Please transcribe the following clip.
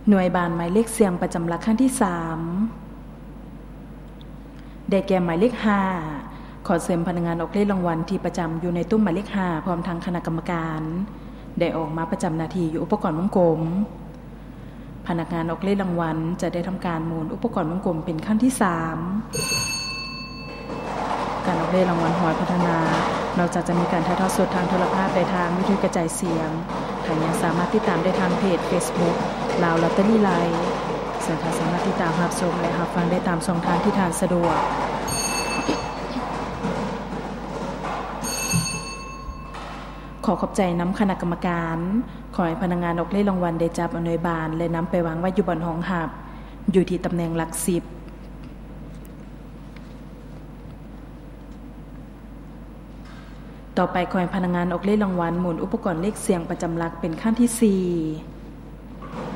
หน่วยบานหมายเลขเสียงประจำหลักขั้นที่3ได้แก่หมายเลข5ขอเชิญพนักงานออกเลขรางวัลที่ประจำอยู่ในตู้หมายเลข5พร้อมทั้งคณะกรรมการได้ออกมาประจำหน้าที่อยู่อุปกรณ์วงกลมพนักงานออกเลขรางวัลจะได้ทำการหมุนอุปกรณ์วงกลมเป็นขั้นที่3การออกเลขรางวัลหวยพัฒนานอกจากจะมีการถ่ายทอดสดทางโทรภาพได้ทางวิทยุกระจายเสียงท่านยังสามารถติดตามได้ทางเพจ Facebook ลาวลอตเตอรี่ไลฟ์ซึ่งท่านสามารถติดตามรับชมและรับฟังได้ตามช่องทางที่ท่านสะดวกขอขอบใจน้ำคณะกรรมการขอให้พนักงานออกเลขรางวัลได้จับอำนวยบานและนำไปวางไว้อยู่บนห้องหับอยู่ที่ตำแหน่งหลัก10ต่อไปขอให้พนักงานออกเลขรางวัลหมุนอุปกรณ์เลขเสียงประจำหลักเป็นขั้นที่4